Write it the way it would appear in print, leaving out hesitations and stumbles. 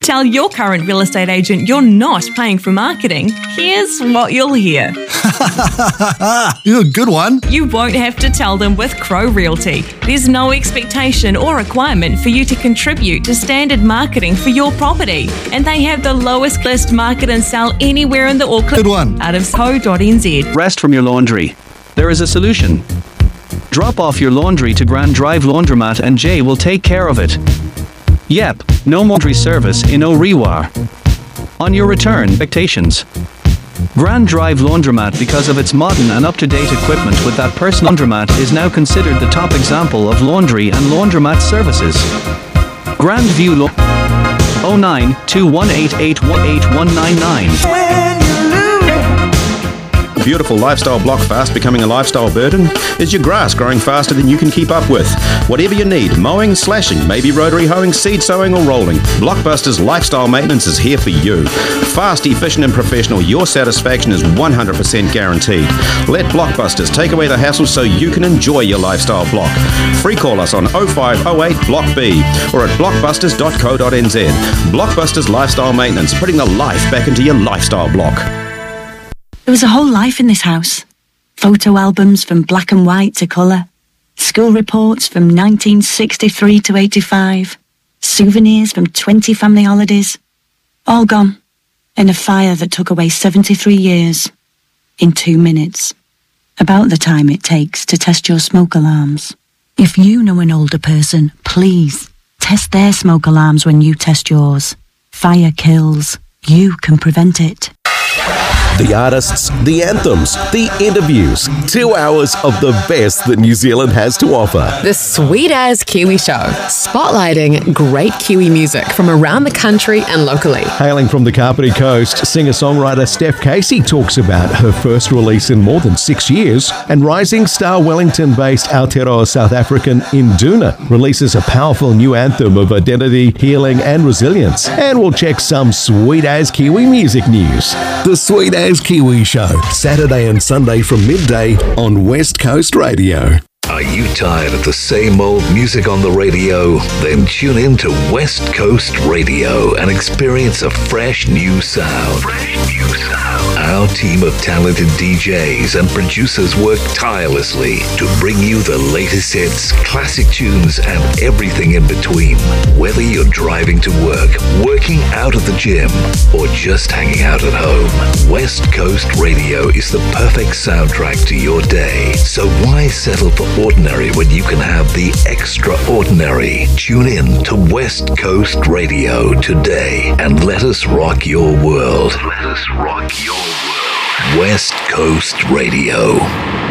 Tell your current real estate agent you're not paying for marketing. Here's what you'll hear. Good one. You won't have to tell them with Crow Realty. There's no expectation or requirement for you to contribute to standard marketing for your property. And they have the lowest list market and sell anywhere in the Auckland. Good one. Out of co.nz. Rest from your laundry. There is a solution. Drop off your laundry to Grand Drive Laundromat and Jay will take care of it. Yep, no laundry service in Orewa. On your return, expectations. Grand Drive Laundromat, because of its modern and up-to-date equipment with that personal laundromat, is now considered the top example of laundry and laundromat services. Grand View 0921881899. Beautiful lifestyle block fast becoming a lifestyle burden? Is your grass growing faster than you can keep up with? Whatever you need, mowing, slashing, maybe rotary hoeing, seed sowing or rolling, Blockbuster's Lifestyle Maintenance is here for you. Fast, efficient and professional, your satisfaction is 100% guaranteed. Let Blockbusters take away the hassle so you can enjoy your lifestyle block. Free call us on 0508 Block B or at blockbusters.co.nz. Blockbusters Lifestyle Maintenance, putting the life back into your lifestyle block. There was a whole life in this house. Photo albums from black and white to colour. School reports from 1963 to 85. Souvenirs from 20 family holidays. All gone in a fire that took away 73 years in 2 minutes. About the time it takes to test your smoke alarms. If you know an older person, please test their smoke alarms when you test yours. Fire kills. You can prevent it. The artists, the anthems, the interviews. 2 hours of the best that New Zealand has to offer. The Sweet As Kiwi Show, spotlighting great Kiwi music from around the country and locally. Hailing from the Kapiti Coast, singer-songwriter Steph Casey talks about her first release in more than 6 years, and rising star Wellington-based Aotearoa South African Induna releases a powerful new anthem of identity, healing and resilience. And we'll check some Sweet As Kiwi music news. The Sweet As Kiwi Show, Saturday and Sunday from midday on West Coast Radio. Are you tired of the same old music on the radio? Then tune in to West Coast Radio and experience a fresh new sound. Our team of talented DJs and producers work tirelessly to bring you the latest hits, classic tunes, and everything in between. Whether you're driving to work, working out at the gym, or just hanging out at home, West Coast Radio is the perfect soundtrack to your day. So why settle for ordinary when you can have the extraordinary? Tune in to West Coast Radio today and let us rock your world. West Coast Radio.